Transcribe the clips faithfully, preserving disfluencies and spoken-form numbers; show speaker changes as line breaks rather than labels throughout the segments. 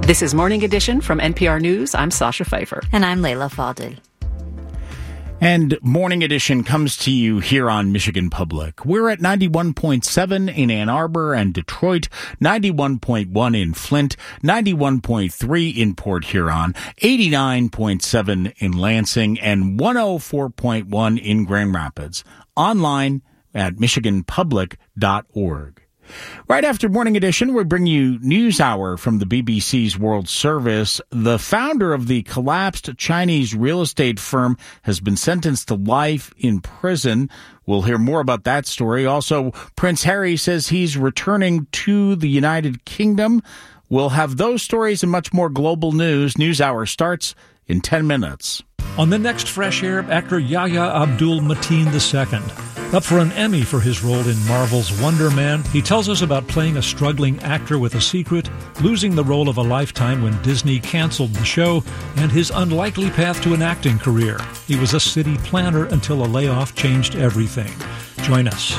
This is Morning Edition from N P R News. I'm Sasha Pfeiffer.
And I'm Layla Fadel.
And Morning Edition comes to you here on Michigan Public. We're at ninety-one point seven in Ann Arbor and Detroit, ninety-one point one in Flint, ninety-one point three in Port Huron, eighty-nine point seven in Lansing, and one oh four point one in Grand Rapids. Online at michigan public dot org. Right after Morning Edition, we bring you News Hour from the B B C's World Service. The founder of the collapsed Chinese real estate firm has been sentenced to life in prison. We'll hear more about that story. Also, Prince Harry says he's returning to the United Kingdom. We'll have those stories and much more global news. News Hour starts in ten minutes.
On the next Fresh Air, actor Yahya Abdul-Mateen the Second. Up for an Emmy for his role in Marvel's Wonder Man, he tells us about playing a struggling actor with a secret, losing the role of a lifetime when Disney canceled the show, and his unlikely path to an acting career. He was a city planner until a layoff changed everything. Join us.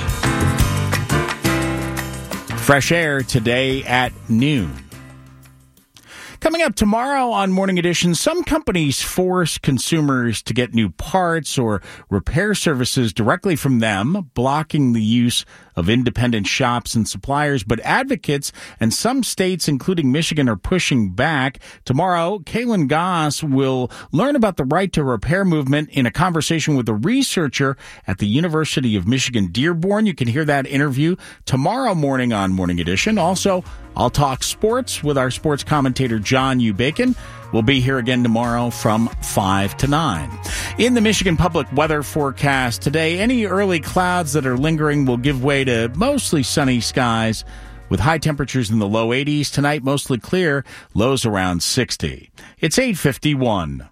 Fresh Air today at noon. Coming up tomorrow on Morning Edition, some companies force consumers to get new parts or repair services directly from them, blocking the use of independent shops and suppliers. But advocates and some states, including Michigan, are pushing back. Tomorrow, Kaylin Goss will learn about the right to repair movement in a conversation with a researcher at the University of Michigan Dearborn. You can hear that interview tomorrow morning on Morning Edition. Also, I'll talk sports with our sports commentator, John U. Bacon. We'll be here again tomorrow from five to nine. In the Michigan Public weather forecast today, any early clouds that are lingering will give way to mostly sunny skies with high temperatures in the low eighties. Tonight, mostly clear, lows around sixty. It's eight fifty-one.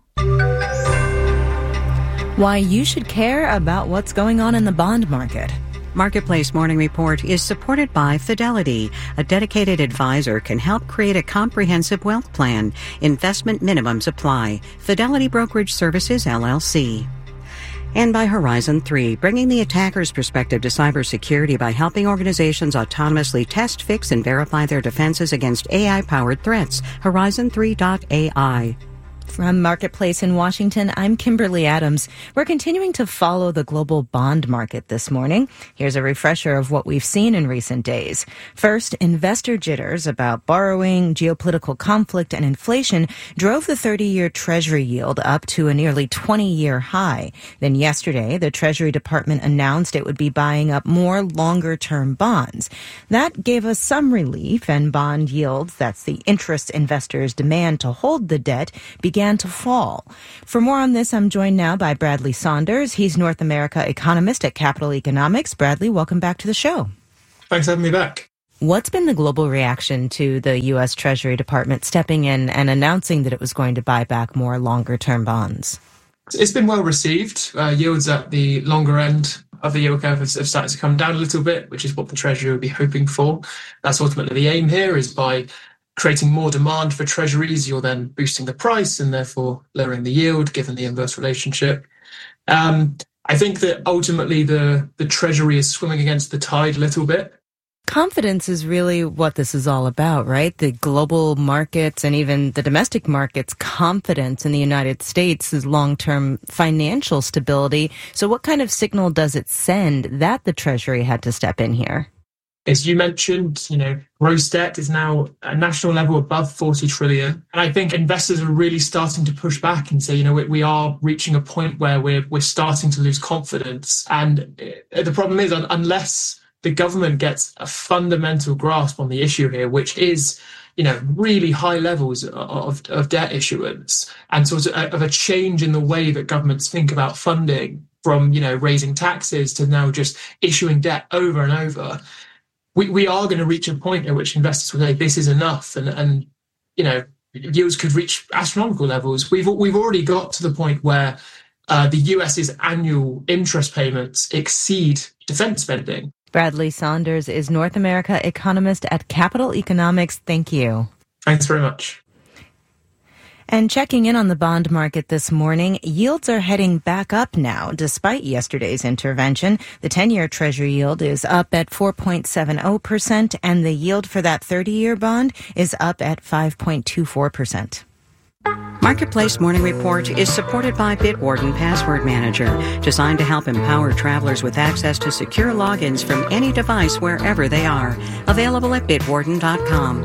Why you should care about what's going on in the bond market.
Marketplace Morning Report is supported by Fidelity. A dedicated advisor can help create a comprehensive wealth plan. Investment minimums apply. Fidelity Brokerage Services, L L C. And by Horizon three, bringing the attacker's perspective to cybersecurity by helping organizations autonomously test, fix, and verify their defenses against A I-powered threats. Horizon three dot A I.
From Marketplace in Washington, I'm Kimberly Adams. We're continuing to follow the global bond market this morning. Here's a refresher of what we've seen in recent days. First, investor jitters about borrowing, geopolitical conflict, and inflation drove the thirty-year Treasury yield up to a nearly twenty-year high. Then yesterday, the Treasury Department announced it would be buying up more longer-term bonds. That gave us some relief, and bond yields, that's the interest investors demand to hold the debt, began to fall. For more on this, I'm joined now by Bradley Saunders. He's North America economist at Capital Economics. Bradley, welcome back to the show.
Thanks for having me back.
What's been the global reaction to the U S. Treasury Department stepping in and announcing that it was going to buy back more longer-term bonds?
It's been well received. Uh, yields at the longer end of the yield curve have started to come down a little bit, which is what the Treasury would be hoping for. That's ultimately the aim here, is by creating more demand for treasuries, you're then boosting the price and therefore lowering the yield, given the inverse relationship. Um, I think that ultimately the, the treasury is swimming against the tide a little bit.
Confidence is really what this is all about, right? The global markets and even the domestic markets' confidence in the United States' long-term financial stability. So what kind of signal does it send that the Treasury had to step in here?
As you mentioned, you know, gross debt is now at a national level above forty trillion. And I think investors are really starting to push back and say, you know, we, we are reaching a point where we're, we're starting to lose confidence. And the problem is, unless the government gets a fundamental grasp on the issue here, which is, you know, really high levels of, of debt issuance and sort of a, of a change in the way that governments think about funding, from, you know, raising taxes to now just issuing debt over and over, We we are going to reach a point at which investors will say this is enough, and and you know, yields could reach astronomical levels. We've we've already got to the point where uh, the US's annual interest payments exceed defense spending.
Bradley Saunders is North America economist at Capital Economics. Thank you.
Thanks very much.
And checking in on the bond market this morning, yields are heading back up now despite yesterday's intervention. The ten-year Treasury yield is up at four point seven zero percent and the yield for that thirty-year bond is up at five point two four percent.
Marketplace Morning Report is supported by Bitwarden Password Manager, designed to help empower travelers with access to secure logins from any device wherever they are. Available at bitwarden dot com.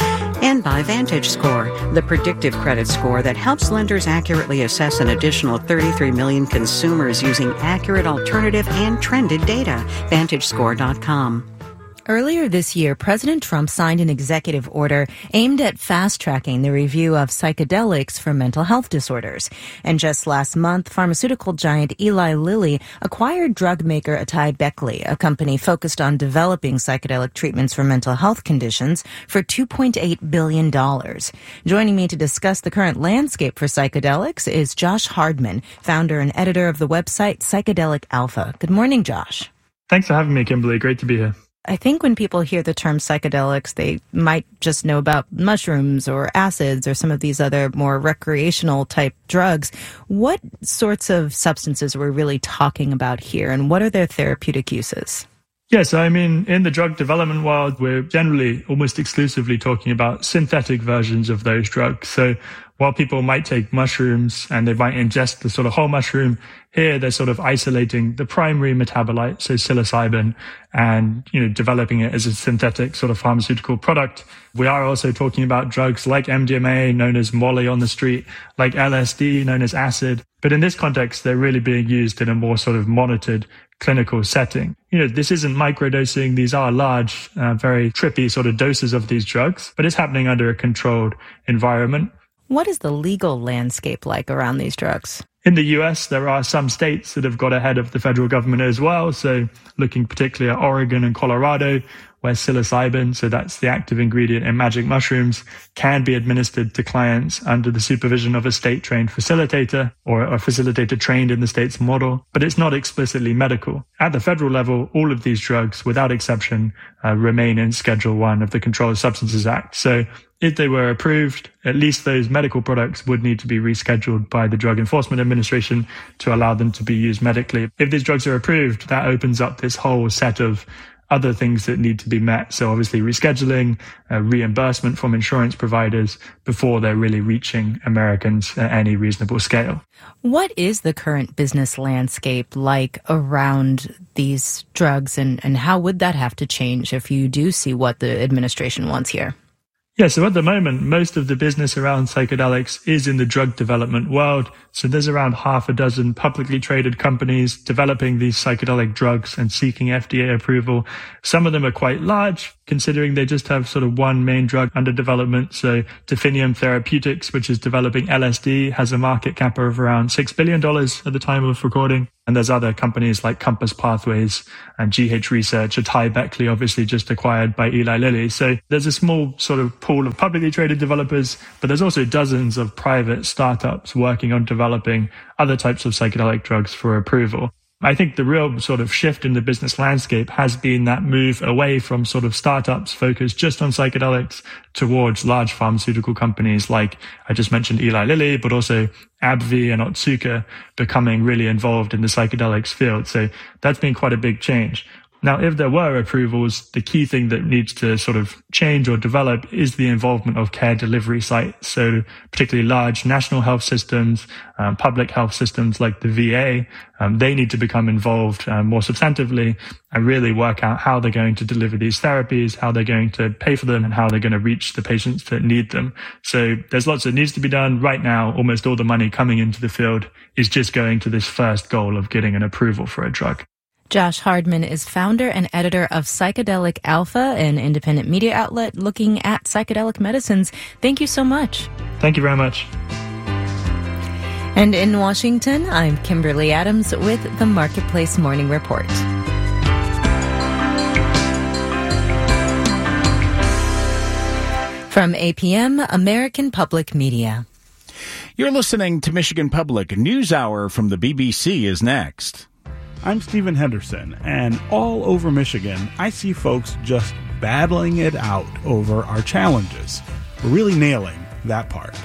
And by VantageScore, the predictive credit score that helps lenders accurately assess an additional thirty-three million consumers using accurate alternative and trended data. Vantage Score dot com.
Earlier this year, President Trump signed an executive order aimed at fast-tracking the review of psychedelics for mental health disorders. And just last month, pharmaceutical giant Eli Lilly acquired drug maker AtaiBeckley, a company focused on developing psychedelic treatments for mental health conditions, for two point eight billion dollars. Joining me to discuss the current landscape for psychedelics is Josh Hardman, founder and editor of the website Psychedelic Alpha. Good morning, Josh.
Thanks for having me, Kimberly. Great to be here.
I think when people hear the term psychedelics, they might just know about mushrooms or acids or some of these other more recreational type drugs. What sorts of substances are we really talking about here, and what are their therapeutic uses?
Yes, I mean, in the drug development world, we're generally almost exclusively talking about synthetic versions of those drugs. So while people might take mushrooms and they might ingest the sort of whole mushroom, here they're sort of isolating the primary metabolite, so psilocybin, and, you know, developing it as a synthetic sort of pharmaceutical product. We are also talking about drugs like M D M A, known as Molly on the street, like L S D, known as acid. But in this context, they're really being used in a more sort of monitored clinical setting. You know, this isn't microdosing. These are large, uh, very trippy sort of doses of these drugs, but it's happening under a controlled environment.
What is the legal landscape like around these drugs?
In the U S, there are some states that have got ahead of the federal government as well. So looking particularly at Oregon and Colorado, where psilocybin, so that's the active ingredient in magic mushrooms, can be administered to clients under the supervision of a state-trained facilitator or a facilitator trained in the state's model, but it's not explicitly medical. At the federal level, all of these drugs, without exception, uh, remain in Schedule one of the Controlled Substances Act. So if they were approved, at least those medical products would need to be rescheduled by the Drug Enforcement Administration to allow them to be used medically. If these drugs are approved, that opens up this whole set of other things that need to be met. So obviously rescheduling, uh, reimbursement from insurance providers before they're really reaching Americans at any reasonable scale.
What is the current business landscape like around these drugs, and, and how would that have to change if you do see what the administration wants here?
Yeah, so at the moment, most of the business around psychedelics is in the drug development world. So there's around half a dozen publicly traded companies developing these psychedelic drugs and seeking F D A approval. Some of them are quite large, considering they just have sort of one main drug under development. So Definium Therapeutics, which is developing L S D, has a market cap of around six billion dollars at the time of recording. And there's other companies like Compass Pathways and G H Research, AtaiBeckley, obviously just acquired by Eli Lilly. So there's a small sort of pool of publicly traded developers, but there's also dozens of private startups working on developing other types of psychedelic drugs for approval. I think the real sort of shift in the business landscape has been that move away from sort of startups focused just on psychedelics towards large pharmaceutical companies like I just mentioned Eli Lilly, but also AbbVie and Otsuka becoming really involved in the psychedelics field. So that's been quite a big change. Now, if there were approvals, the key thing that needs to sort of change or develop is the involvement of care delivery sites. So particularly large national health systems, um, public health systems like the V A, um, they need to become involved um, more substantively and really work out how they're going to deliver these therapies, how they're going to pay for them, and how they're going to reach the patients that need them. So there's lots that needs to be done. Right now, almost all the money coming into the field is just going to this first goal of getting an approval for a drug.
Josh Hardman is founder and editor of Psychedelic Alpha, an independent media outlet looking at psychedelic medicines. Thank you so much.
Thank you very much.
And in Washington, I'm Kimberly Adams with the Marketplace Morning Report. From A P M, American Public Media.
You're listening to Michigan Public. NewsHour from the B B C is next.
I'm Stephen Henderson, and all over Michigan, I see folks just battling it out over our challenges. We're really nailing that part.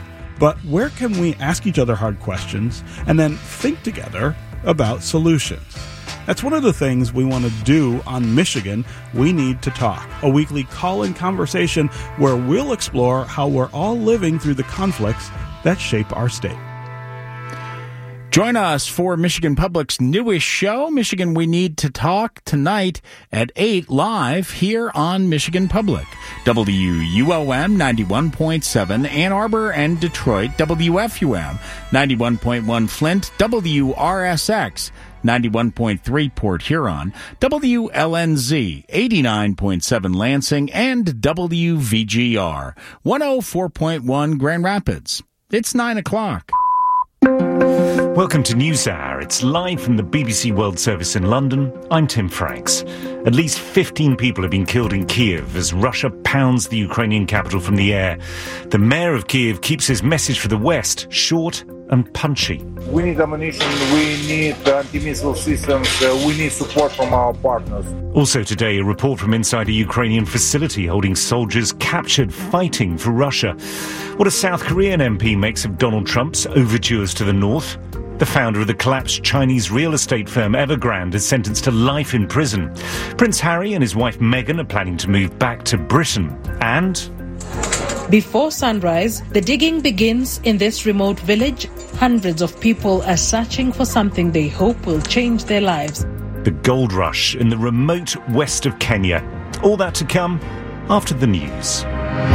But where can we ask each other hard questions and then think together about solutions? That's one of the things we want to do on Michigan We Need to Talk, a weekly call-in conversation where we'll explore how we're all living through the conflicts that shape our state.
Join us for Michigan Public's newest show, Michigan We Need to Talk, tonight at eight live here on Michigan Public. W U O M ninety-one point seven, Ann Arbor and Detroit, W F U M ninety-one point one Flint, W R S X ninety-one point three Port Huron, W L N Z eighty-nine point seven Lansing, and W V G R one oh four point one Grand Rapids. It's nine o'clock.
Welcome to NewsHour. It's live from the B B C World Service in London. I'm Tim Franks. At least fifteen people have been killed in Kiev as Russia pounds the Ukrainian capital from the air. The mayor of Kiev keeps his message for the West short and punchy.
We need ammunition, we need anti-missile systems, uh, we need support from our partners.
Also today, a report from inside a Ukrainian facility holding soldiers captured fighting for Russia. What a South Korean M P makes of Donald Trump's overtures to the north. The founder of the collapsed Chinese real estate firm Evergrande is sentenced to life in prison. Prince Harry and his wife Meghan are planning to move back to Britain. And
before sunrise, the digging begins in this remote village. Hundreds of people are searching for something they hope will change their lives.
The gold rush in the remote west of Kenya. All that to come after the news.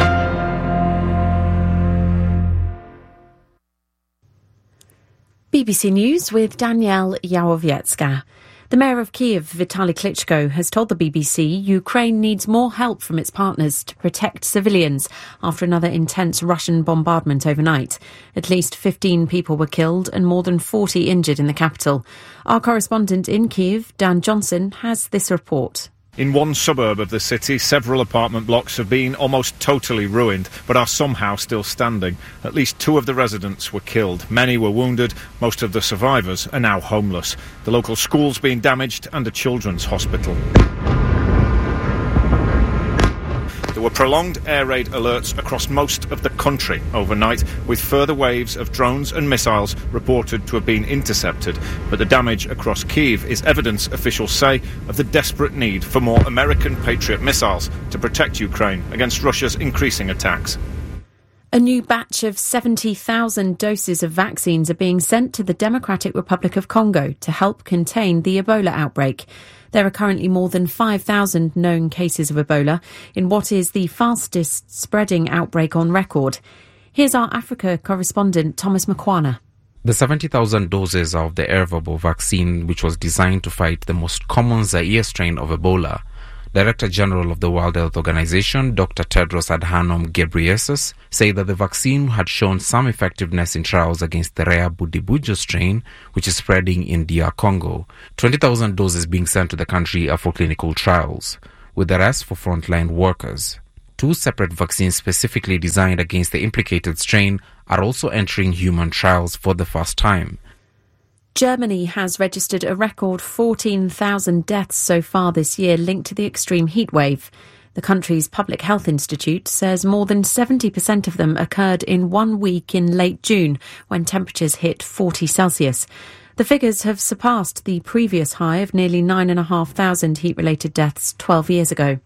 B B C News with Danielle Yawowiecka. The mayor of Kiev, Vitaly Klitschko, has told the B B C Ukraine needs more help from its partners to protect civilians after another intense Russian bombardment overnight. At least fifteen people were killed and more than forty injured in the capital. Our correspondent in Kiev, Dan Johnson, has this report.
In one suburb of the city, several apartment blocks have been almost totally ruined, but are somehow still standing. At least two of the residents were killed. Many were wounded. Most of the survivors are now homeless. The local school's been damaged and a children's hospital. There were prolonged air raid alerts across most of the country overnight, with further waves of drones and missiles reported to have been intercepted. But the damage across Kyiv is evidence, officials say, of the desperate need for more American Patriot missiles to protect Ukraine against Russia's increasing attacks.
A new batch of seventy thousand doses of vaccines are being sent to the Democratic Republic of Congo to help contain the Ebola outbreak. There are currently more than five thousand known cases of Ebola in what is the fastest spreading outbreak on record. Here's our Africa correspondent, Thomas Makwana.
The seventy thousand doses of the Ervebo vaccine, which was designed to fight the most common Zaire strain of Ebola. Director General of the World Health Organization, Doctor Tedros Adhanom Ghebreyesus, said that the vaccine had shown some effectiveness in trials against the rare Budibujo strain, which is spreading in D R Congo. twenty thousand doses being sent to the country are for clinical trials, with the rest for frontline workers. Two separate vaccines specifically designed against the implicated strain are also entering human trials for the first time.
Germany has registered a record fourteen thousand deaths so far this year linked to the extreme heat wave. The country's Public Health Institute says more than seventy percent of them occurred in one week in late June, when temperatures hit forty Celsius. The figures have surpassed the previous high of nearly nine thousand five hundred heat-related deaths twelve years ago.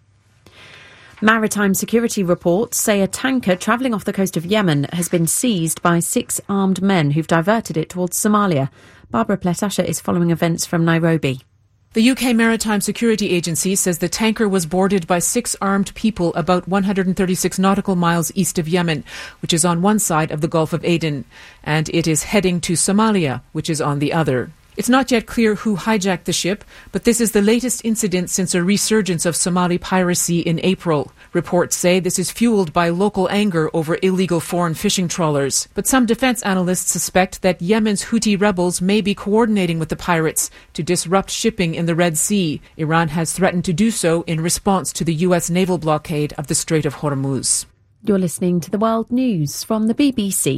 Maritime security reports say a tanker travelling off the coast of Yemen has been seized by six armed men who've diverted it towards Somalia. Barbara Pletasha is following events from Nairobi.
The U K Maritime Security Agency says the tanker was boarded by six armed people about one hundred thirty-six nautical miles east of Yemen, which is on one side of the Gulf of Aden, and it is heading to Somalia, which is on the other. It's not yet clear who hijacked the ship, but this is the latest incident since a resurgence of Somali piracy in April. Reports say this is fueled by local anger over illegal foreign fishing trawlers. But some defense analysts suspect that Yemen's Houthi rebels may be coordinating with the pirates to disrupt shipping in the Red Sea. Iran has threatened to do so in response to the U S naval blockade of the Strait of Hormuz.
You're listening to the World News from the B B C.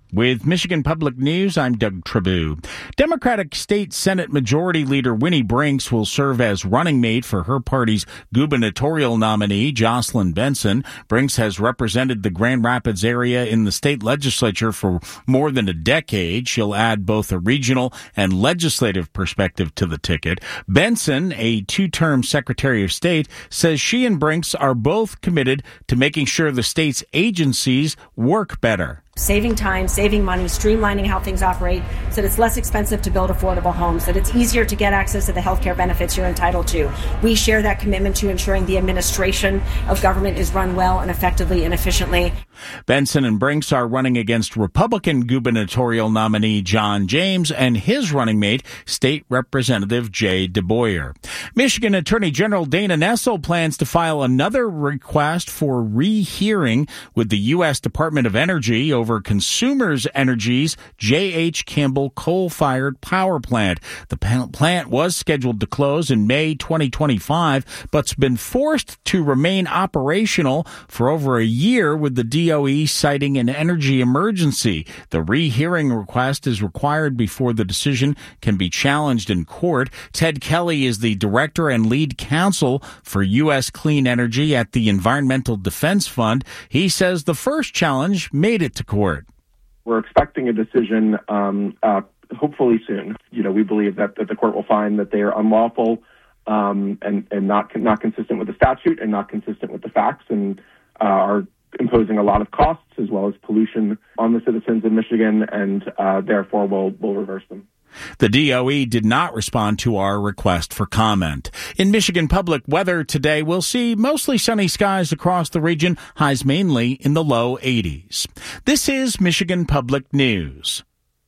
With Michigan Public News, I'm Doug Trabue. Democratic State Senate Majority Leader Winnie Brinks will serve as running mate for her party's gubernatorial nominee, Jocelyn Benson. Brinks has represented the Grand Rapids area in the state legislature for more than a decade. She'll add both a regional and legislative perspective to the ticket. Benson, a two-term Secretary of State, says she and Brinks are both committed to making sure the state's agencies work better.
Saving time, saving money, streamlining how things operate so that it's less expensive to build affordable homes, that it's easier to get access to the health care benefits you're entitled to. We share that commitment to ensuring the administration of government is run well and effectively and efficiently.
Benson and Brinks are running against Republican gubernatorial nominee John James and his running mate, State Representative Jay DeBoyer. Michigan Attorney General Dana Nessel plans to file another request for rehearing with the U S Department of Energy over Consumers Energy's J H. Campbell coal-fired power plant. The plant was scheduled to close in May twenty twenty-five, but's been forced to remain operational for over a year with the D O E citing an energy emergency. The rehearing request is required before the decision can be challenged in court. Ted Kelly is the director and lead counsel for U S Clean Energy at the Environmental Defense Fund. He says the first challenge made it to court.
We're expecting a decision um, uh, hopefully soon. You know, we believe that, that the court will find that they are unlawful um, and, and not not consistent with the statute and not consistent with the facts and uh, are imposing a lot of costs as well as pollution on the citizens of Michigan, and uh, therefore will will reverse them.
The D O E did not respond to our request for comment. In Michigan Public, weather today, we'll see mostly sunny skies across the region, highs mainly in the low eighties. This is Michigan Public News.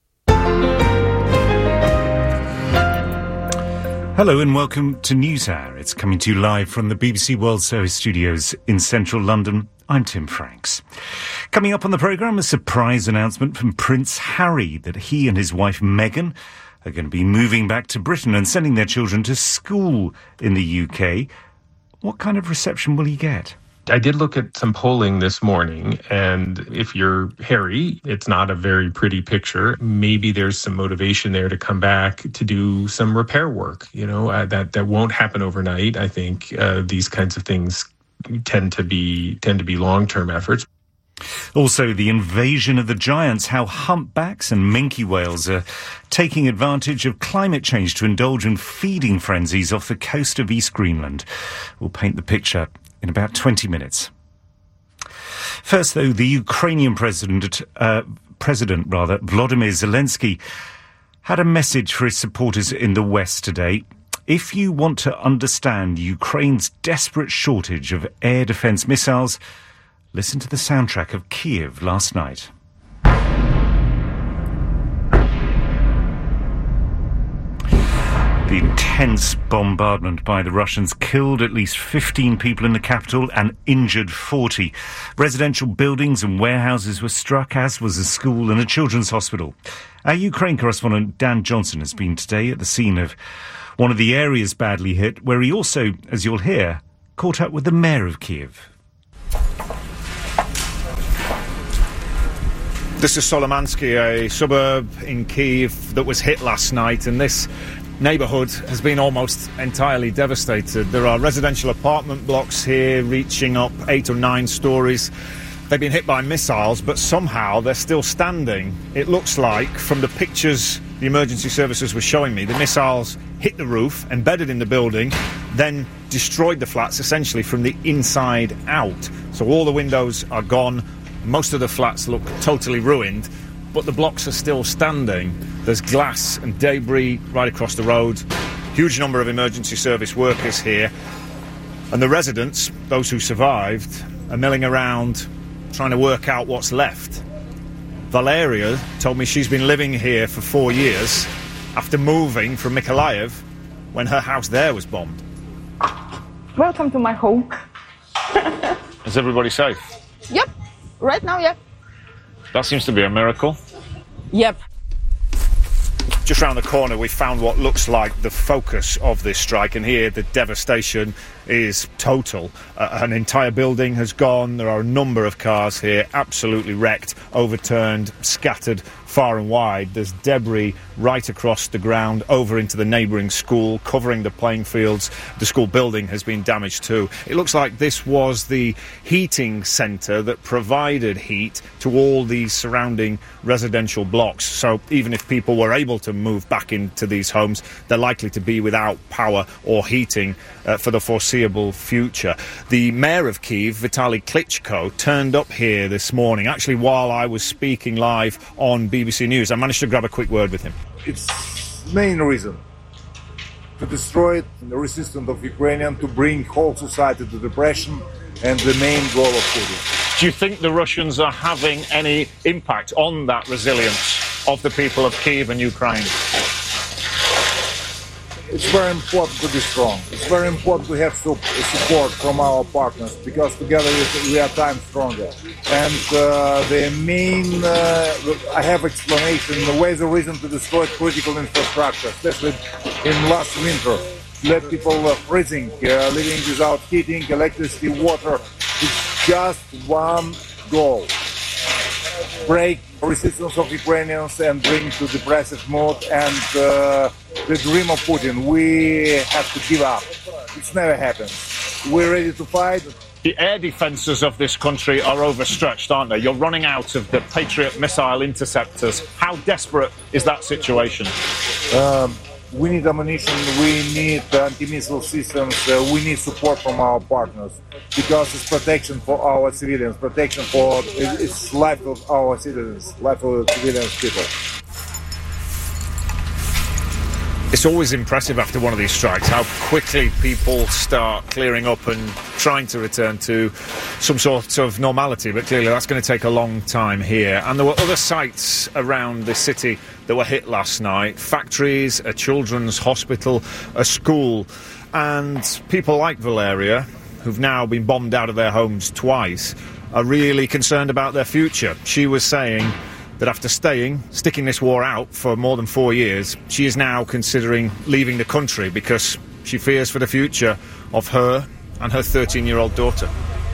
Hello and welcome to NewsHour. It's coming to you live from the B B C World Service studios in central London. I'm Tim Franks. Coming up on the programme, a surprise announcement from Prince Harry that he and his wife Meghan are going to be moving back to Britain and sending their children to school in the U K. What kind of reception will he get?
I did look at some polling this morning, and if you're Harry, it's not a very pretty picture. Maybe there's some motivation there to come back to do some repair work. You know, uh, that that won't happen overnight. I think uh, these kinds of things tend to be tend to be long-term efforts.
Also, the invasion of the giants, how humpbacks and minke whales are taking advantage of climate change to indulge in feeding frenzies off the coast of East Greenland. We'll paint the picture in about twenty minutes. First, though, the Ukrainian president, uh, president rather, Volodymyr Zelensky, had a message for his supporters in the West today. If you want to understand Ukraine's desperate shortage of air defense missiles, listen to the soundtrack of Kyiv last night. The intense bombardment by the Russians killed at least fifteen people in the capital and injured forty. Residential buildings and warehouses were struck, as was a school and a children's hospital. Our Ukraine correspondent Dan Johnson has been today at the scene of one of the areas badly hit, where he also, as you'll hear, caught up with the mayor of Kyiv.
This is Solomansky, a suburb in Kyiv that was hit last night, and this neighbourhood has been almost entirely devastated. There are residential apartment blocks here reaching up eight or nine stories. They've been hit by missiles, but somehow they're still standing. It looks like, from the pictures the emergency services were showing me, the missiles hit the roof, embedded in the building, then destroyed the flats essentially from the inside out. So all the windows are gone. Most of the flats look totally ruined, but the blocks are still standing. There's glass and debris right across the road. Huge number of emergency service workers here. And the residents, those who survived, are milling around trying to work out what's left. Valeria told me she's been living here for four years after moving from Mykolaiv when her house there was bombed.
Welcome to my home.
Is everybody safe?
Yep. Right now, yep.
That seems to be a miracle.
Yep.
Just round the corner we found what looks like the focus of this strike, and here the devastation is total. Uh, an entire building has gone. There are a number of cars here absolutely wrecked, overturned, scattered far and wide. There's debris right across the ground over into the neighbouring school, covering the playing fields. The school building has been damaged too. It looks like this was the heating centre that provided heat to all these surrounding residential blocks. So even if people were able to move back into these homes, they're likely to be without power or heating uh, for the foreseeable future. The mayor of Kyiv, Vitaly Klitschko, turned up here this morning, actually while I was speaking live on B B C News. I managed to grab a quick word with him.
It's main reason to destroy the resistance of Ukrainians, to bring whole society to depression, and the main goal of Putin.
Do you think the Russians are having any impact on that resilience of the people of Kyiv and Ukraine?
It's very important to be strong. It's very important to have support from our partners, because together we are time stronger. And uh, the main, uh, I have explanation, the way the reason to destroy critical infrastructure, especially in last winter, let people uh, freezing, uh, living without heating, electricity, water. It's just one goal. Break resistance of Ukrainians and bring to depressive mood, and uh, the dream of Putin, we have to give up. It's never happens. We're ready to fight.
The air defences of this country are overstretched, aren't they? You're running out of the Patriot missile interceptors. How desperate is that situation?
Um, we need ammunition, we need anti-missile systems, uh, we need support from our partners, because it's protection for our civilians, protection for it's life of our citizens, life of civilians, people.
It's always impressive after one of these strikes how quickly people start clearing up and trying to return to some sort of normality, but clearly that's going to take a long time here. And there were other sites around the city that were hit last night: factories, a children's hospital, a school. And people like Valeria, who've now been bombed out of their homes twice, are really concerned about their future. She was saying that after staying, sticking this war out for more than four years, she is now considering leaving the country because she fears for the future of her and her thirteen-year-old daughter.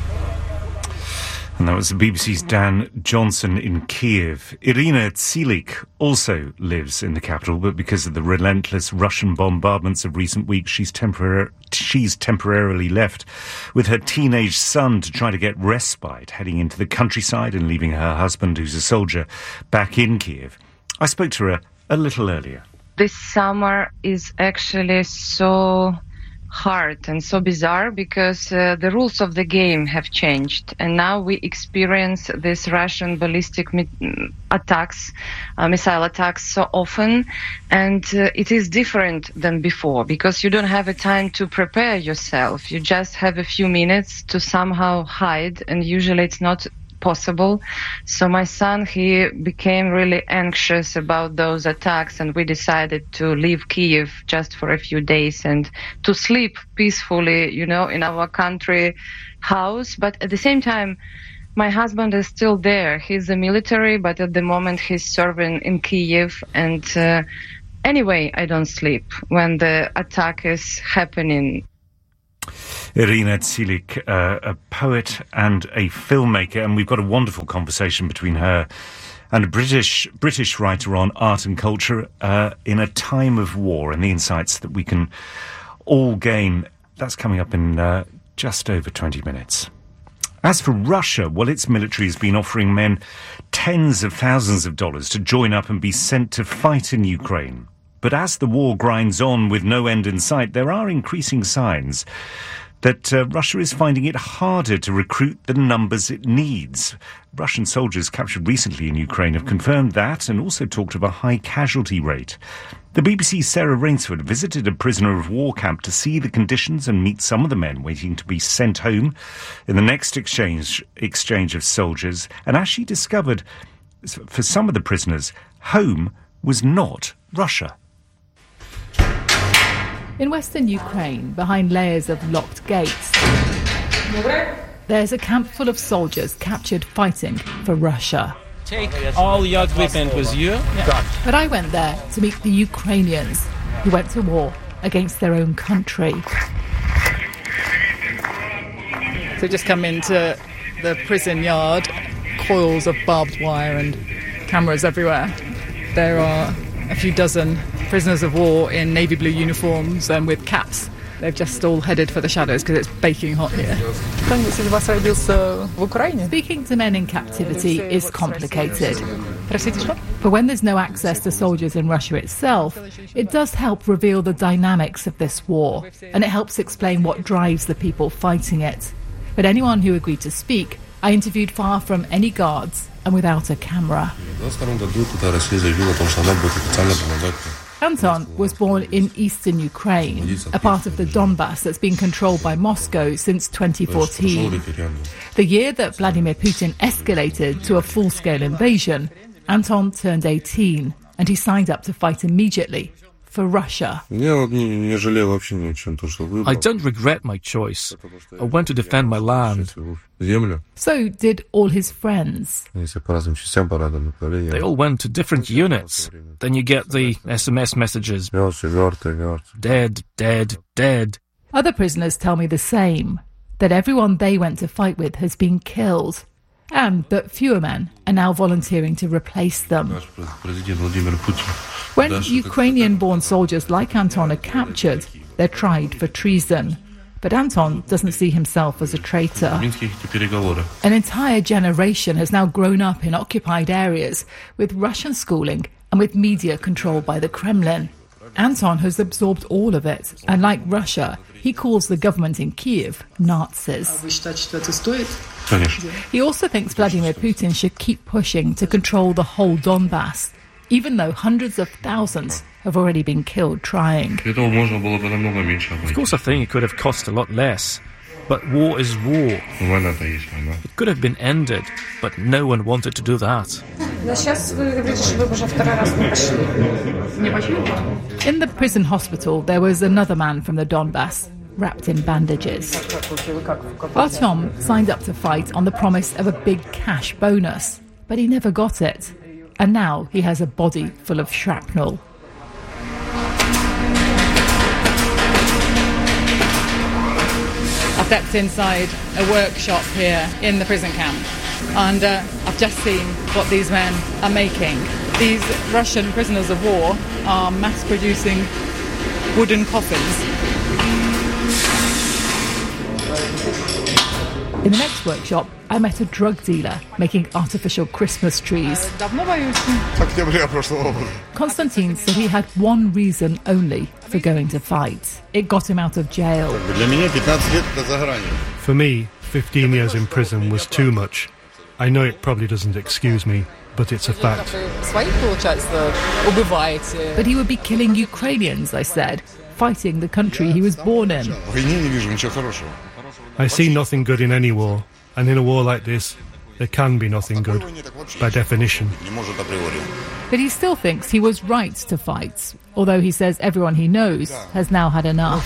And that was the B B C's Dan Johnson in Kyiv. Irina Tsilik also lives in the capital, but because of the relentless Russian bombardments of recent weeks, she's, tempor- she's temporarily left with her teenage son to try to get respite, heading into the countryside and leaving her husband, who's a soldier, back in Kyiv. I spoke to her a little earlier.
This summer is actually so hard and so bizarre because uh, the rules of the game have changed, and now we experience these Russian ballistic mi- attacks, uh, missile attacks so often, and uh, it is different than before because you don't have a time to prepare yourself. You just have a few minutes to somehow hide, and usually it's not possible. So my son, he became really anxious about those attacks, and we decided to leave Kyiv just for a few days and to sleep peacefully, you know, in our country house. But at the same time, my husband is still there. He's the military, but at the moment he's serving in Kyiv. And uh, anyway, I don't sleep when the attack is happening.
Irina Tsilik, uh, a poet and a filmmaker, and we've got a wonderful conversation between her and a British British writer on art and culture uh, in a time of war, and the insights that we can all gain. That's coming up in uh, just over twenty minutes. As for Russia, well, its military has been offering men tens of thousands of dollars to join up and be sent to fight in Ukraine. But as the war grinds on with no end in sight, there are increasing signs that uh, Russia is finding it harder to recruit the numbers it needs. Russian soldiers captured recently in Ukraine have confirmed that and also talked of a high casualty rate. The B B C's Sarah Rainsford visited a prisoner of war camp to see the conditions and meet some of the men waiting to be sent home in the next exchange, exchange of soldiers. And as she discovered, for some of the prisoners, home was not Russia.
In western Ukraine, behind layers of locked gates, there's a camp full of soldiers captured fighting for Russia.
Take all your equipment with you. Yeah.
But I went there to meet the Ukrainians who went to war against their own country.
So we just come into the prison yard, coils of barbed wire and cameras everywhere. There are a few dozen prisoners of war in navy blue uniforms and with caps. They've just all headed for the shadows because it's baking hot here.
Speaking to men in captivity is complicated. But when there's no access to soldiers in Russia itself, it does help reveal the dynamics of this war, and it helps explain what drives the people fighting it. But anyone who agreed to speak, I interviewed far from any guards and without a camera. Anton was born in eastern Ukraine, a part of the Donbass that's been controlled by Moscow since twenty fourteen. The year that Vladimir Putin escalated to a full-scale invasion, Anton turned eighteen, and he signed up to fight immediately for Russia.
I don't regret my choice. I went to defend my land.
So did all his friends.
They all went to different units. Then you get the S M S messages. Dead, dead, dead.
Other prisoners tell me the same, that everyone they went to fight with has been killed, and that fewer men are now volunteering to replace them. When Ukrainian-born soldiers like Anton are captured, they're tried for treason. But Anton doesn't see himself as a traitor. An entire generation has now grown up in occupied areas with Russian schooling and with media controlled by the Kremlin. Anton has absorbed all of it, and like Russia, he calls the government in Kiev Nazis. He also thinks Vladimir Putin should keep pushing to control the whole Donbass, even though hundreds of thousands have already been killed trying.
Of course, I think it could have cost a lot less. But war is war. It could have been ended, but no one wanted to do that.
In the prison hospital, there was another man from the Donbass, wrapped in bandages. Artyom signed up to fight on the promise of a big cash bonus, but he never got it. And now he has a body full of shrapnel.
I stepped inside a workshop here in the prison camp, and uh, I've just seen what these men are making. These Russian prisoners of war are mass-producing wooden coffins.
In the next workshop, I met a drug dealer making artificial Christmas trees. Konstantin said he had one reason only for going to fight. It got him out of jail.
For me, fifteen years in prison was too much. I know it probably doesn't excuse me, but it's a fact.
But he would be killing Ukrainians, I said, fighting the country he was born in.
I see nothing good in any war, and in a war like this, there can be nothing good, by definition.
But he still thinks he was right to fight, although he says everyone he knows has now had enough.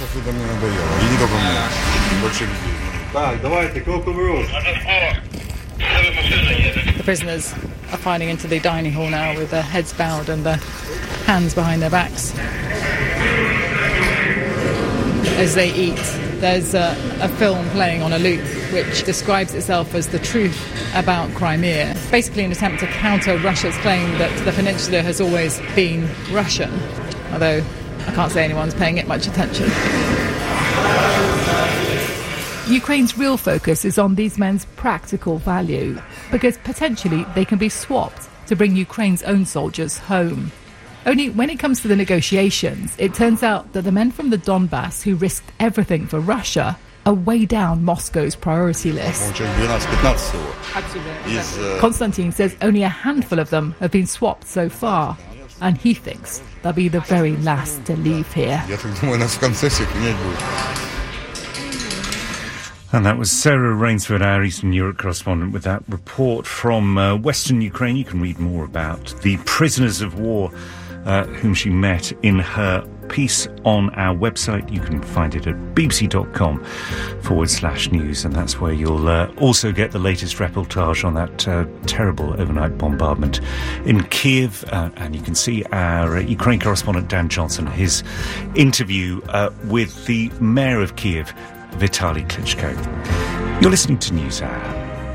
The prisoners are filing into the dining hall now with their heads bowed and their hands behind their backs. As they eat, there's a, a film playing on a loop which describes itself as the truth about Crimea, basically an attempt to counter Russia's claim that the peninsula has always been Russian, although I can't say anyone's paying it much attention.
Ukraine's real focus is on these men's practical value, because potentially they can be swapped to bring Ukraine's own soldiers home. Only when it comes to the negotiations, it turns out that the men from the Donbass who risked everything for Russia are way down Moscow's priority list. Konstantin says only a handful of them have been swapped so far, and he thinks they'll be the very last to leave here.
And that was Sarah Rainsford, our Eastern Europe correspondent, with that report from uh, Western Ukraine. You can read more about the prisoners of war uh, whom she met in her piece on our website. You can find it at bbc.com forward slash news, and that's where you'll uh, also get the latest reportage on that uh, terrible overnight bombardment in Kiev. Uh, and you can see our uh, Ukraine correspondent Dan Johnson, his interview uh, with the mayor of Kiev, Vitaly Klitschko. You're listening to NewsHour.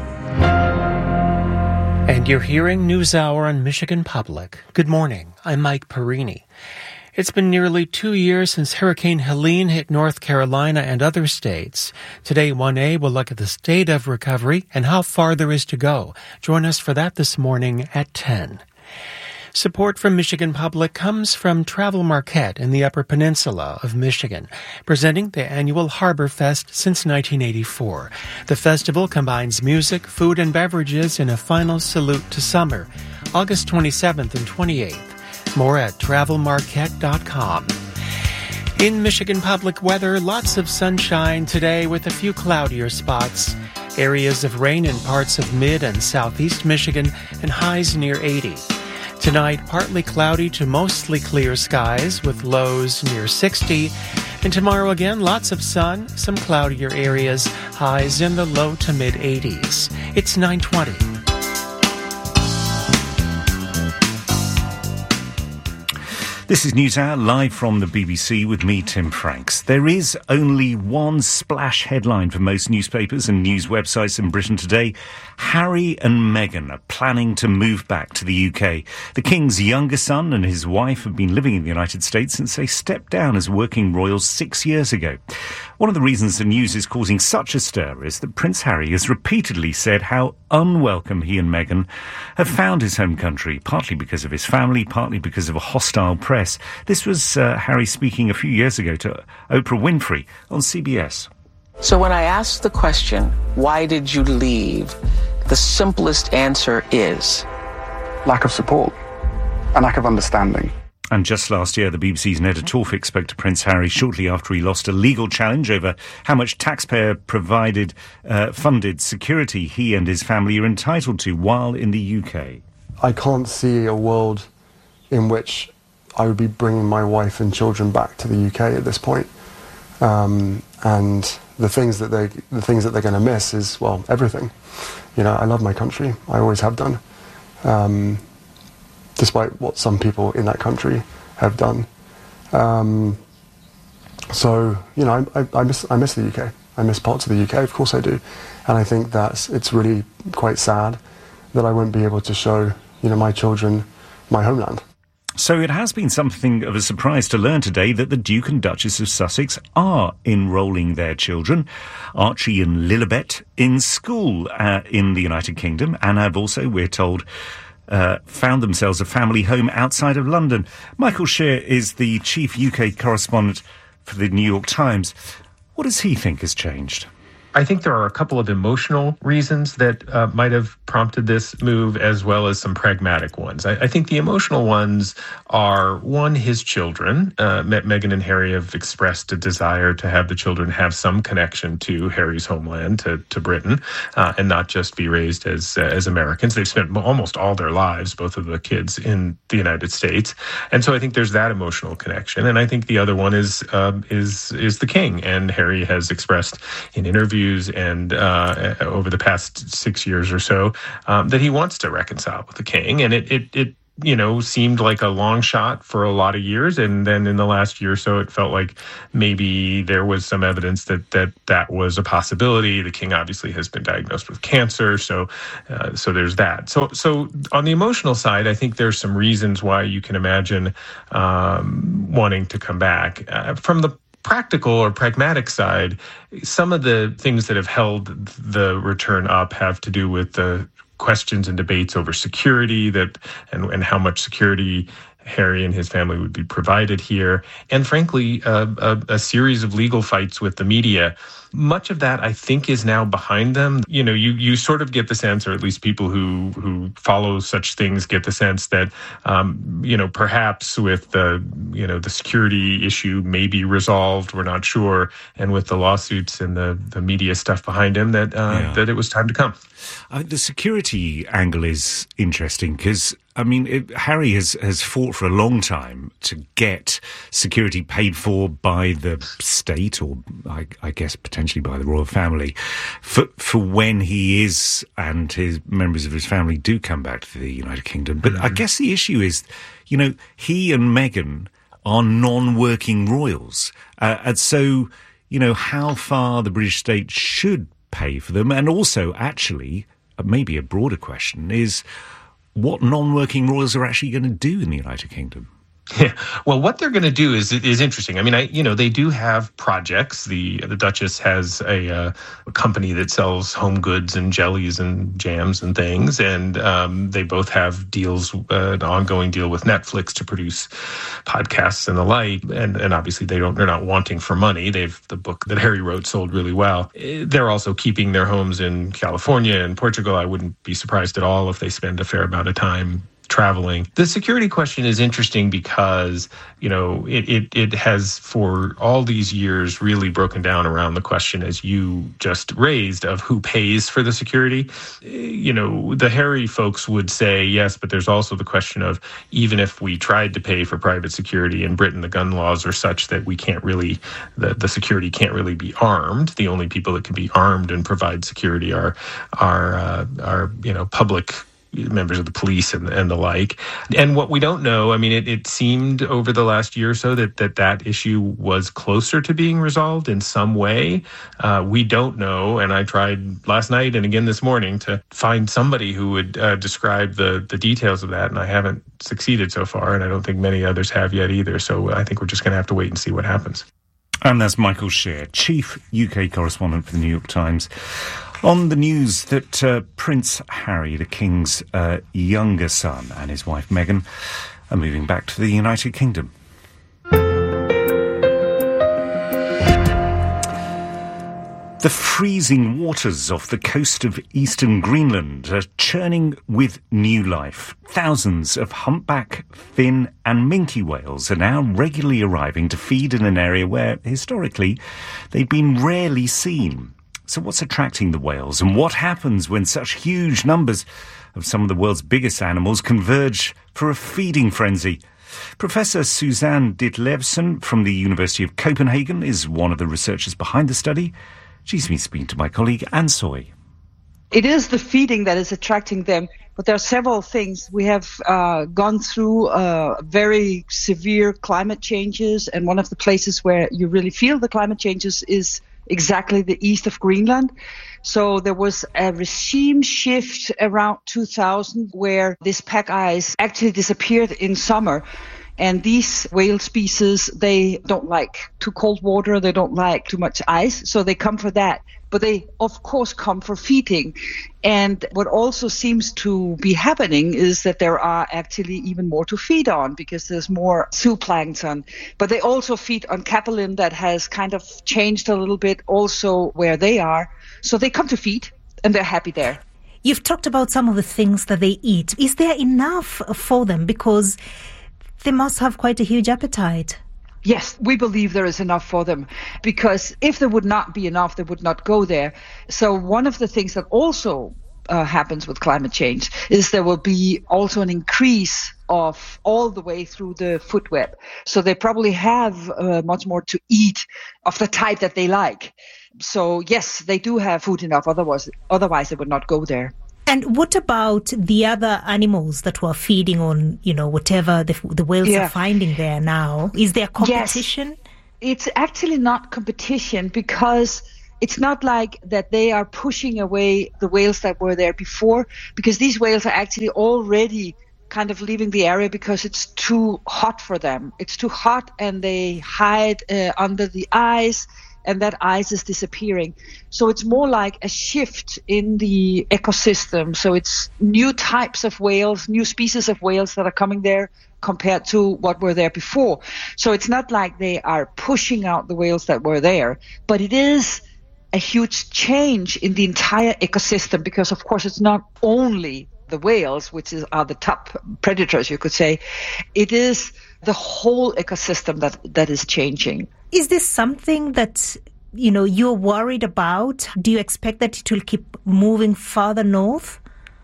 And you're hearing NewsHour on Michigan Public. Good morning. I'm Mike Perini. It's been nearly two years since Hurricane Helene hit North Carolina and other states. Today, one A will look at the state of recovery and how far there is to go. Join us for that this morning at ten. Support from Michigan Public comes from Travel Marquette in the Upper Peninsula of Michigan, presenting the annual Harbor Fest since nineteen eighty-four. The festival combines music, food, and beverages in a final salute to summer, August twenty-seventh and twenty-eighth. More at travel marquette dot com. In Michigan Public weather, lots of sunshine today with a few cloudier spots. Areas of rain in parts of mid and southeast Michigan and highs near eighty. Tonight, partly cloudy to mostly clear skies with lows near sixty. And tomorrow again, lots of sun, some cloudier areas, highs in the low to mid eighties. It's nine twenty.
This is NewsHour, live from the B B C with me, Tim Franks. There is only one splash headline for most newspapers and news websites in Britain today. Harry and Meghan are planning to move back to the U K. The King's younger son and his wife have been living in the United States since they stepped down as working royals six years ago. One of the reasons the news is causing such a stir is that Prince Harry has repeatedly said how unwelcome he and Meghan have found his home country, partly because of his family, partly because of a hostile press. This was uh, Harry speaking a few years ago to Oprah Winfrey on C B S.
So when I ask the question, why did you leave? The simplest answer is
lack of support and lack of understanding.
And just last year, the B B C's Neda Tawfik spoke to Prince Harry shortly after he lost a legal challenge over how much taxpayer-provided, uh, funded security he and his family are entitled to while in the U K.
I can't see a world in which I would be bringing my wife and children back to the U K at this point. Um, and the things that they, the things that they're going to miss is, well, everything. You know, I love my country. I always have done. Um, despite what some people in that country have done. Um, so, you know, I, I, I miss I miss the U K. I miss parts of the U K, of course I do. And I think that's, it's really quite sad that I won't be able to show, you know, my children my homeland.
So it has been something of a surprise to learn today that the Duke and Duchess of Sussex are enrolling their children, Archie and Lilibet, in school uh, in the United Kingdom, and have also, we're told, Uh, found themselves a family home outside of London. Michael Shear is the chief U K correspondent for the New York Times. What does he think has changed?
I think there are a couple of emotional reasons that uh, might have prompted this move, as well as some pragmatic ones. I, I think the emotional ones are, one, his children. Uh, Meghan and Harry have expressed a desire to have the children have some connection to Harry's homeland, to, to Britain, uh, and not just be raised as, uh, as Americans. They've spent almost all their lives, both of the kids, in the United States. And so I think there's that emotional connection. And I think the other one is, uh, is, is the King. And Harry has expressed in interviews and uh, over the past six years or so um, that he wants to reconcile with the King. And it, it, it, you know, seemed like a long shot for a lot of years. And then in the last year or so, it felt like maybe there was some evidence that that, that was a possibility. The King obviously has been diagnosed with cancer. So uh, so there's that. So, so on the emotional side, I think there's some reasons why you can imagine um, wanting to come back. Uh, from the practical or pragmatic side, some of the things that have held the return up have to do with the questions and debates over security that and, and how much security Harry and his family would be provided here. And frankly, uh, a, a series of legal fights with the media. Much of that, I think, is now behind them. You know, you, you sort of get the sense, or at least people who, who follow such things get the sense that, um, you know, perhaps with the, you know, the security issue may be resolved. We're not sure. And with the lawsuits and the, the media stuff behind him, that, uh, yeah. that it was time to come.
Uh, the security angle is interesting because I mean, it, Harry has, has fought for a long time to get security paid for by the state, or I, I guess potentially by the royal family, for for when he is and his members of his family do come back to the United Kingdom. But mm-hmm. I guess the issue is, you know, he and Meghan are non-working royals. Uh, and so, you know, how far the British state should pay for them, and also, actually, maybe a broader question is, what non-working royals are actually going to do in the United Kingdom.
Yeah. Well, what they're going to do is is interesting. I mean, I you know they do have projects. The the Duchess has a, uh, a company that sells home goods and jellies and jams and things, and um, they both have deals, uh, an ongoing deal with Netflix to produce podcasts and the like. And and obviously they don't they're not wanting for money. They've the book that Harry wrote sold really well. They're also keeping their homes in California and Portugal. I wouldn't be surprised at all if they spend a fair amount of time traveling. The security question is interesting because, you know, it, it, it has for all these years really broken down around the question, as you just raised, of who pays for the security. You know, the Harry folks would say yes, but there's also the question of, even if we tried to pay for private security in Britain, the gun laws are such that we can't really, the, the security can't really be armed. The only people that can be armed and provide security are, are, uh, are you know, public members of the police and, and the like. And what we don't know, I mean, it, it seemed over the last year or so that that, that issue was closer to being resolved in some way. Uh, we don't know, and I tried last night and again this morning to find somebody who would uh, describe the, the details of that, and I haven't succeeded so far, and I don't think many others have yet either. So I think we're just going to have to wait and see what happens.
And that's Michael Shear, Chief U K Correspondent for the New York Times, on the news that uh, Prince Harry, the King's uh, younger son, and his wife Meghan are moving back to the United Kingdom. The freezing waters off the coast of eastern Greenland are churning with new life. Thousands of humpback, fin and minke whales are now regularly arriving to feed in an area where, historically, they've been rarely seen. So what's attracting the whales, and what happens when such huge numbers of some of the world's biggest animals converge for a feeding frenzy? Professor Suzanne Ditlevsen from the University of Copenhagen is one of the researchers behind the study. She's been speaking to my colleague Anne Soy.
It is the feeding that is attracting them, but there are several things. We have uh, gone through uh, very severe climate changes, and one of the places where you really feel the climate changes is exactly the east of Greenland. So there was a regime shift around two thousand where this pack ice actually disappeared in summer. And these whale species, they don't like too cold water, they don't like too much ice, so they come for that. But they, of course, come for feeding. And what also seems to be happening is that there are actually even more to feed on because there's more zooplankton. But they also feed on capelin that has kind of changed a little bit also where they are. So they come to feed, and they're happy there.
You've talked about some of the things that they eat. Is there enough for them? Because they must have quite a huge appetite.
Yes, we believe there is enough for them, because if there would not be enough, they would not go there. So one of the things that also uh, happens with climate change is there will be also an increase of all the way through the food web. So they probably have uh, much more to eat of the type that they like. So yes, they do have food enough, otherwise, otherwise they would not go there.
And what about the other animals that were feeding on, you know, whatever the, the whales yeah. are finding there now? Is there competition?
Yes. It's actually not competition, because it's not like that they are pushing away the whales that were there before, because these whales are actually already kind of leaving the area because it's too hot for them. It's too hot, and they hide uh, under the ice, and that ice is disappearing. So it's more like a shift in the ecosystem. So it's new types of whales, new species of whales that are coming there compared to what were there before. So it's not like they are pushing out the whales that were there, but it is a huge change in the entire ecosystem, because of course it's not only the whales, which is, are the top predators, you could say. It is the whole ecosystem that that is changing.
Is this something that, you know, you're worried about? Do you expect that it will keep moving further north?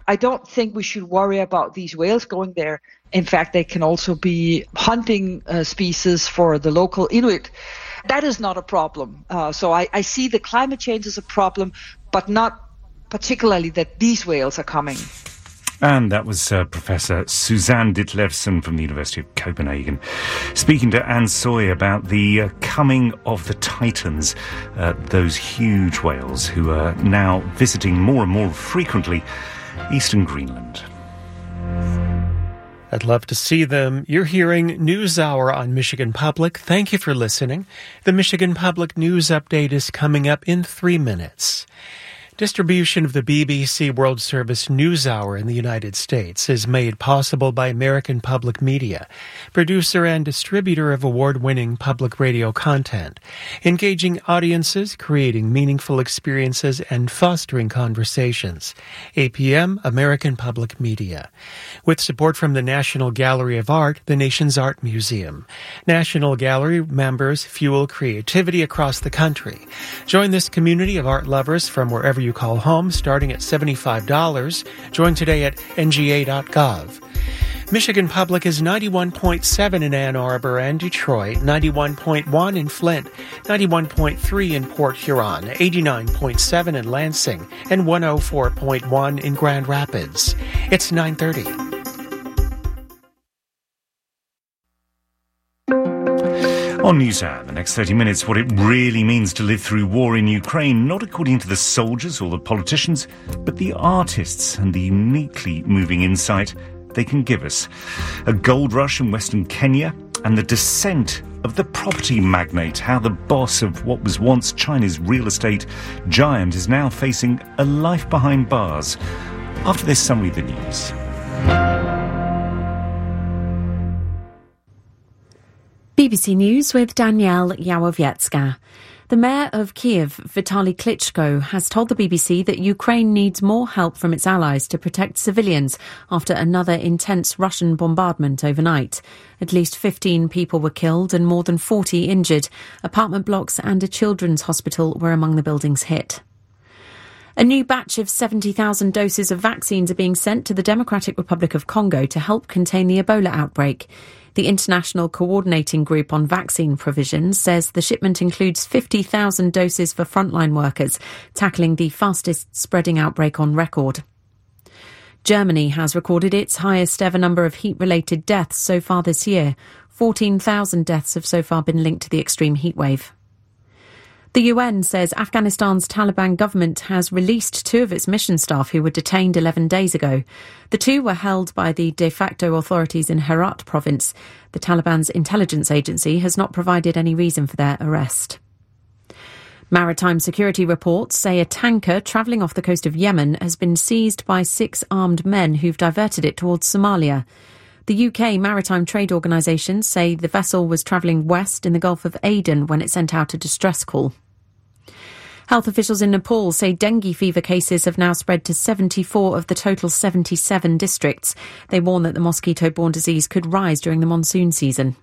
I don't think we should worry about these whales going there. In fact, they can also be hunting uh, species for the local Inuit. That is not a problem. Uh, so I, I see the climate change as a problem, but not particularly that these whales are coming.
And that was uh, Professor Suzanne Ditlevsen from the University of Copenhagen, speaking to Anne Soy about the uh, coming of the Titans, uh, those huge whales who are now visiting more and more frequently eastern Greenland.
I'd love to see them. You're hearing NewsHour on Michigan Public. Thank you for listening. The Michigan Public News Update is coming up in three minutes. Distribution of the B B C World Service NewsHour in the United States is made possible by American Public Media, producer and distributor of award-winning public radio content, engaging audiences, creating meaningful experiences, and fostering conversations. A P M, American Public Media. With support from the National Gallery of Art, the nation's art museum. National Gallery members fuel creativity across the country. Join this community of art lovers from wherever you call home, starting at seventy-five dollars. Join today at N G A dot gov. Michigan Public is ninety-one point seven in Ann Arbor and Detroit, ninety-one point one in Flint, ninety-one point three in Port Huron, eighty-nine point seven in Lansing, and one oh four point one in Grand Rapids. It's nine thirty.
On NewsHour, the next thirty minutes, what it really means to live through war in Ukraine, not according to the soldiers or the politicians, but the artists and the uniquely moving insight they can give us. A gold rush in Western Kenya and the descent of the property magnate, how the boss of what was once China's real estate giant is now facing a life behind bars. After this summary of the news.
B B C News with Danielle Yawowiecka. The mayor of Kiev, Vitaly Klitschko, has told the B B C that Ukraine needs more help from its allies to protect civilians after another intense Russian bombardment overnight. At least fifteen people were killed and more than forty injured. Apartment blocks and a children's hospital were among the buildings hit. A new batch of seventy thousand doses of vaccines are being sent to the Democratic Republic of Congo to help contain the Ebola outbreak. The International Coordinating Group on Vaccine Provisions says the shipment includes fifty thousand doses for frontline workers, tackling the fastest spreading outbreak on record. Germany has recorded its highest ever number of heat-related deaths so far this year. fourteen thousand deaths have so far been linked to the extreme heatwave. The U N says Afghanistan's Taliban government has released two of its mission staff who were detained eleven days ago. The two were held by the de facto authorities in Herat province. The Taliban's intelligence agency has not provided any reason for their arrest. Maritime security reports say a tanker travelling off the coast of Yemen has been seized by six armed men who've diverted it towards Somalia. The U K Maritime Trade Organisation say the vessel was travelling west in the Gulf of Aden when it sent out a distress call. Health officials in Nepal say dengue fever cases have now spread to seventy-four of the total seventy-seven districts. They warn that the mosquito-borne disease could rise during the monsoon season.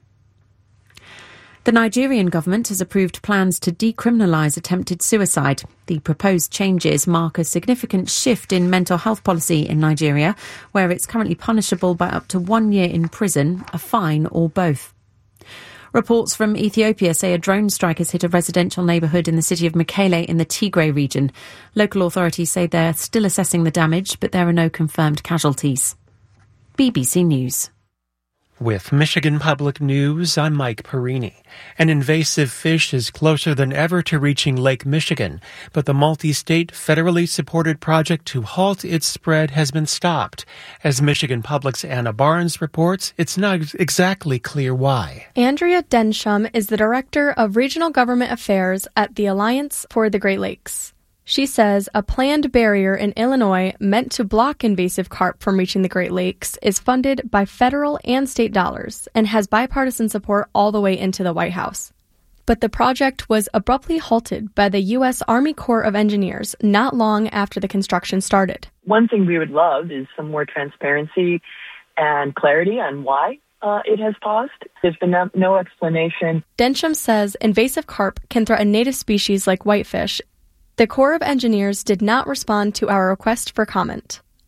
The Nigerian government has approved plans to decriminalise attempted suicide. The proposed changes mark a significant shift in mental health policy in Nigeria, where it's currently punishable by up to one year in prison, a fine, or both. Reports from Ethiopia say a drone strike has hit a residential neighbourhood in the city of Mekele in the Tigray region. Local authorities say they're still assessing the damage, but there are no confirmed casualties. B B C News.
With Michigan Public News, I'm Mike Perini. An invasive fish is closer than ever to reaching Lake Michigan, but the multi-state federally supported project to halt its spread has been stopped. As Michigan Public's Anna Barnes reports, it's not exactly clear why.
Andrea Densham is the Director of Regional Government Affairs at the Alliance for the Great Lakes. She says a planned barrier in Illinois meant to block invasive carp from reaching the Great Lakes is funded by federal and state dollars and has bipartisan support all the way into the White House. But the project was abruptly halted by the U S Army Corps of Engineers not long after the construction started.
One thing we would love is some more transparency and clarity on why Uh, it has paused. There's been no, no explanation.
Densham says invasive carp can threaten native species like whitefish. The Corps of Engineers did not respond to our request for comment.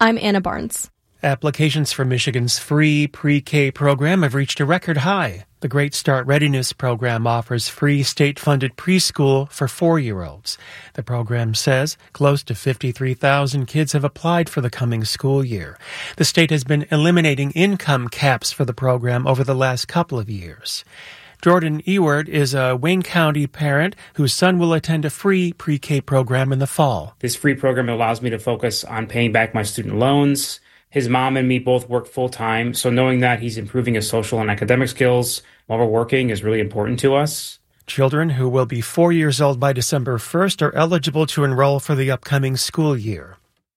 I'm Anna Barnes.
Applications for Michigan's free pre-K program have reached a record high. The Great Start Readiness program offers free state-funded preschool for four-year-olds. The program says close to fifty-three thousand kids have applied for the coming school year. The state has been eliminating income caps for the program over the last couple of years. Jordan Ewart is a Wayne County parent whose son will attend a free pre-K program in the fall.
This free program allows me to focus on paying back my student loans. His mom and me both work full-time, so knowing that he's improving his social and academic skills while we're working is really important to us.
Children who will be four years old by December first are eligible to enroll for the upcoming school year.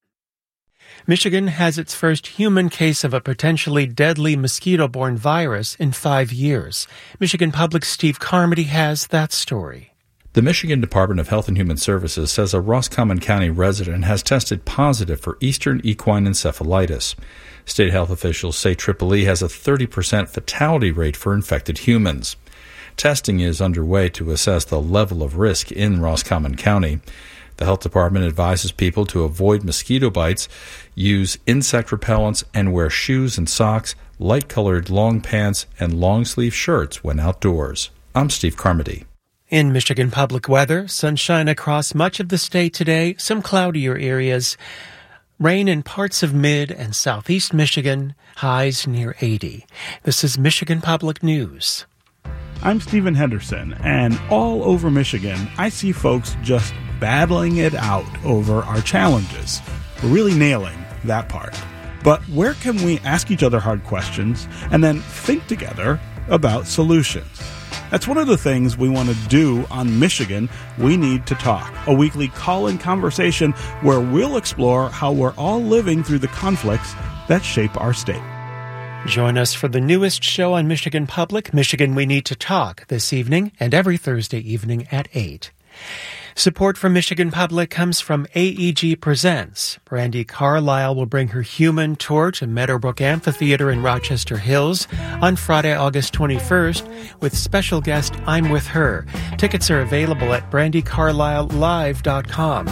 Michigan has its first human case of a potentially deadly mosquito-borne virus in five years. Michigan Public's Steve Carmody has that story.
The Michigan Department of Health and Human Services says a Roscommon County resident has tested positive for Eastern equine encephalitis. State health officials say Triple E has a thirty percent fatality rate for infected humans. Testing is underway to assess the level of risk in Roscommon County. The health department advises people to avoid mosquito bites, use insect repellents, and wear shoes and socks, light-colored long pants, and long-sleeve shirts when outdoors. I'm Steve Carmody.
In Michigan Public weather, sunshine across much of the state today, some cloudier areas. Rain in parts of mid and southeast Michigan, highs near eighty. This is Michigan Public News.
I'm Stephen Henderson, and all over Michigan, I see folks just battling it out over our challenges. We're really nailing that part. But where can we ask each other hard questions and then think together about solutions? That's one of the things we want to do on Michigan We Need to Talk, a weekly call-in conversation where we'll explore how we're all living through the conflicts that shape our state.
Join us for the newest show on Michigan Public, Michigan We Need to Talk, this evening and every Thursday evening at eight. Support for Michigan Public comes from A E G Presents. Brandi Carlile will bring her Human tour to Meadowbrook Amphitheater in Rochester Hills on Friday, August twenty-first, with special guest I'm With Her. Tickets are available at brandi carlile live dot com.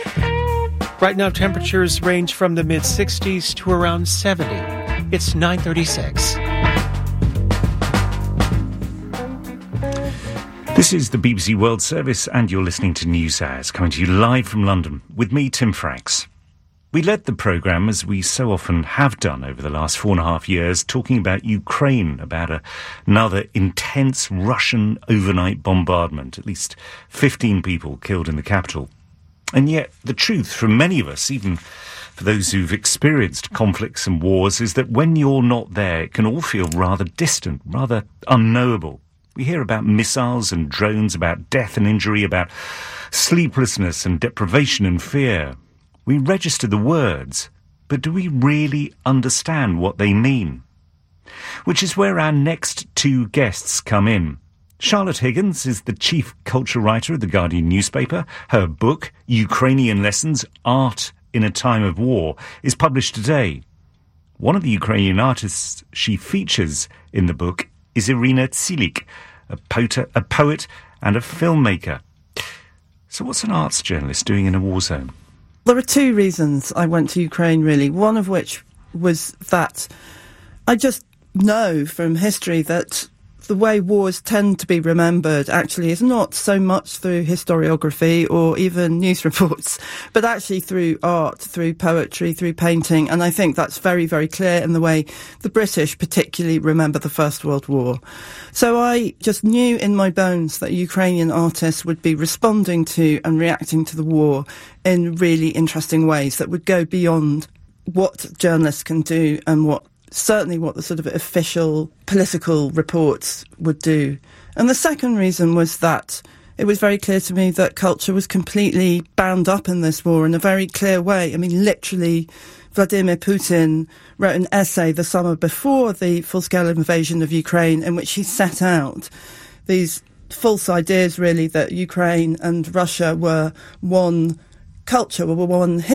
Right now, temperatures range from the mid-sixties to around seventy. It's nine thirty-six.
This is the B B C World Service, and you're listening to News Hours, coming to you live from London, with me, Tim Franks. We led the programme, as we so often have done over the last four and a half years, talking about Ukraine, about a, another intense Russian overnight bombardment, at least fifteen people killed in the capital. And yet, the truth from many of us, even for those who've experienced conflicts and wars, is that when you're not there, it can all feel rather distant, rather unknowable. We hear about missiles and drones, about death and injury, about sleeplessness and deprivation and fear. We register the words, but do we really understand what they mean? Which is where our next two guests come in. Charlotte Higgins is the chief culture writer of The Guardian newspaper. Her book, Ukrainian Lessons, Art in a Time of War, is published today. One of the Ukrainian artists she features in the book is Irina Tsilik, a poet, a poet and a filmmaker. So what's an arts journalist doing in a war zone?
There are two reasons I went to Ukraine, really. One of which was that I just know from history that the way wars tend to be remembered actually is not so much through historiography or even news reports, but actually through art, through poetry, through painting. And I think that's very, very clear in the way the British particularly remember the First World War. So I just knew in my bones that Ukrainian artists would be responding to and reacting to the war in really interesting ways that would go beyond what journalists can do and what certainly what the sort of official political reports would do. And the second reason was that it was very clear to me that culture was completely bound up in this war in a very clear way. I mean, literally, Vladimir Putin wrote an essay the summer before the full-scale invasion of Ukraine in which he set out these false ideas, really, that Ukraine and Russia were one culture, were one